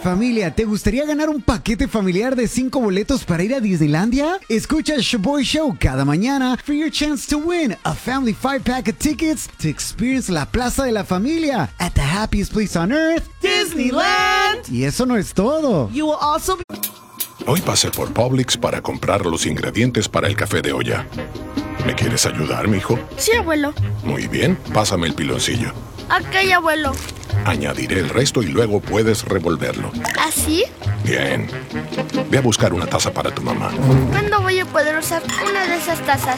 Familia, ¿te gustaría ganar un paquete familiar de 5 boletos para ir a Disneylandia? Escucha Shaboy Show cada mañana for your chance to win a family 5-pack of tickets to experience la Plaza de la Familia at the happiest place on earth, Disneyland. Y eso no es todo. You will also be... Hoy pasé por Publix para comprar los ingredientes para el café de olla. ¿Me quieres ayudar, mijo? Sí, abuelo. Muy bien, pásame el piloncillo. Ok, abuelo. Añadiré el resto y luego puedes revolverlo. ¿Así? Bien. Ve a buscar una taza para tu mamá. ¿Cuándo voy a poder usar una de esas tazas?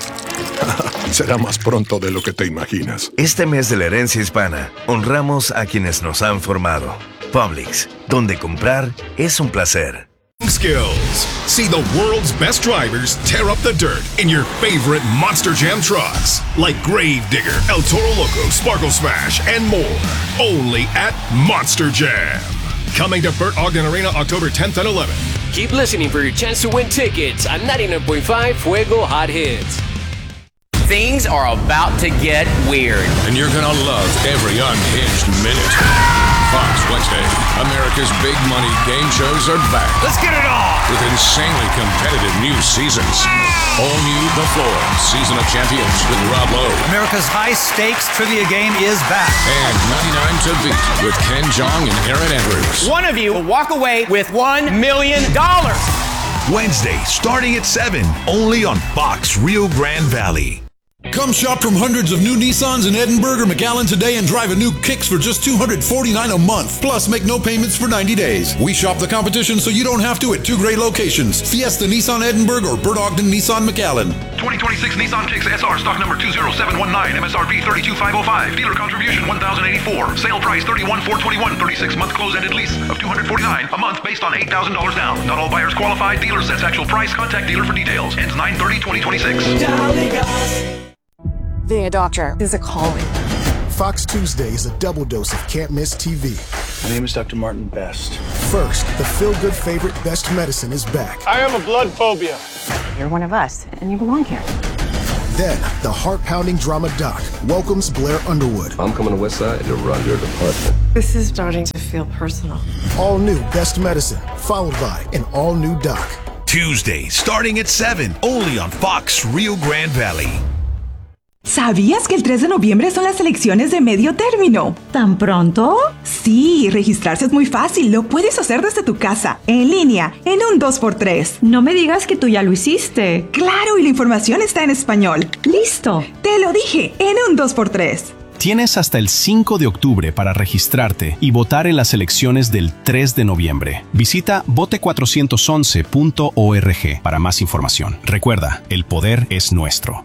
Será más pronto de lo que te imaginas. Este mes de la herencia hispana, honramos a quienes nos han formado. Publix, donde comprar es un placer. Skills. See the world's best drivers tear up the dirt in your favorite Monster Jam trucks, like Gravedigger, El Toro Loco, Sparkle Smash, and more. Only at Monster Jam. Coming to Burt Ogden Arena October 10th and 11th. Keep listening for your chance to win tickets on 99.5 Fuego Hot Hits. Things are about to get weird. And you're gonna love every unhinged minute. Fox Wednesday, America's big money game shows are back. Let's get it on! With insanely competitive new seasons. All new The Floor, Season of Champions with Rob Lowe. America's high-stakes trivia game is back. And 99 to Beat with Ken Jeong and Aaron Andrews. One of you will walk away with $1 million. Wednesday, starting at 7, only on Fox Rio Grande Valley. Come shop from hundreds of new Nissans in Edinburgh or McAllen today and drive a new Kicks for just $249 a month. Plus, make no payments for 90 days. We shop the competition so you don't have to at 2 great locations. Fiesta Nissan Edinburgh or Burt Ogden Nissan McAllen. 2026 Nissan Kicks SR stock number 20719, MSRP 32505, dealer contribution $1,084, sale price $31,421, 36-month close-ended lease of $249 a month based on $8,000 down. Not all buyers qualified. Dealer sets actual price. Contact dealer for details. Ends 9/30/2026. Being a doctor is a calling. Fox Tuesday is a double dose of can't miss TV. My name is Dr. Martin Best. First, the feel-good favorite Best Medicine is back. I have a blood phobia. You're one of us, and you belong here. Then, the heart-pounding drama doc welcomes Blair Underwood. I'm coming to Westside to run your department. This is starting to feel personal. All new Best Medicine, followed by an all-new doc. Tuesday, starting at 7, only on Fox Rio Grande Valley. ¿Sabías que el 3 de noviembre son las elecciones de medio término? ¿Tan pronto? Sí, registrarse es muy fácil. Lo puedes hacer desde tu casa, en línea, en un 2x3. No me digas que tú ya lo hiciste. Claro, y la información está en español. ¡Listo! Te lo dije, en un 2x3. Tienes hasta el 5 de octubre para registrarte y votar en las elecciones del 3 de noviembre. Visita vote411.org para más información. Recuerda, el poder es nuestro.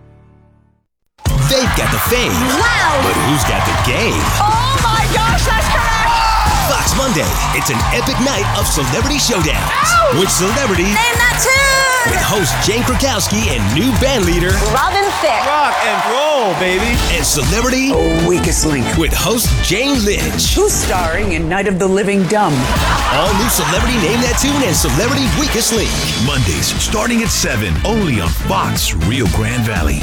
They've got the fame. Wow! But who's got the game? Oh my gosh, that's correct! Fox Monday. It's an epic night of celebrity showdowns. Ow! With celebrity... Name that tune! With host Jane Krakowski and new band leader... Robin Thicke. Rock and roll, baby. And celebrity... Weakest Link. With host Jane Lynch. Who's starring in Night of the Living Dumb. All new Celebrity Name That Tune and Celebrity Weakest Link. Mondays, starting at 7, only on Fox Rio Grande Valley.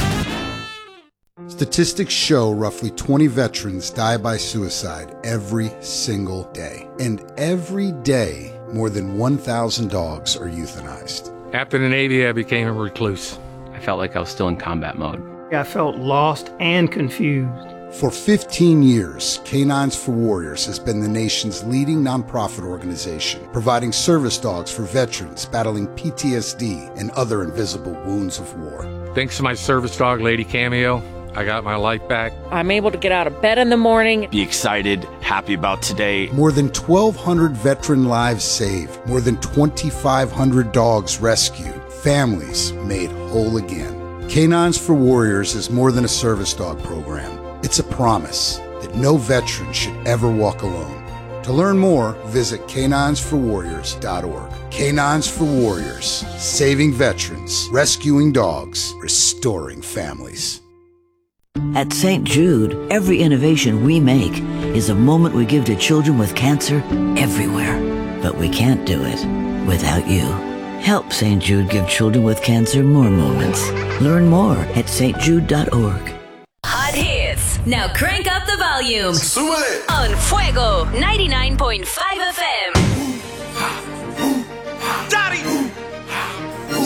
Statistics show roughly 20 veterans die by suicide every single day. And every day, more than 1,000 dogs are euthanized. After the Navy, I became a recluse. I felt like I was still in combat mode. I felt lost and confused. For 15 years, Canines for Warriors has been the nation's leading nonprofit organization, providing service dogs for veterans battling PTSD and other invisible wounds of war. Thanks to my service dog, Lady Cameo, I got my life back. I'm able to get out of bed in the morning. Be excited, happy about today. More than 1,200 veteran lives saved. More than 2,500 dogs rescued. Families made whole again. Canines for Warriors is more than a service dog program. It's a promise that no veteran should ever walk alone. To learn more, visit caninesforwarriors.org. Canines for Warriors, saving veterans, rescuing dogs, restoring families. At St. Jude, every innovation we make is a moment we give to children with cancer everywhere. But we can't do it without you. Help St. Jude give children with cancer more moments. Learn more at stjude.org. Hot hits. Now crank up the volume. Súbele. On Fuego 99.5 FM.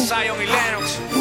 Zion y Lennox.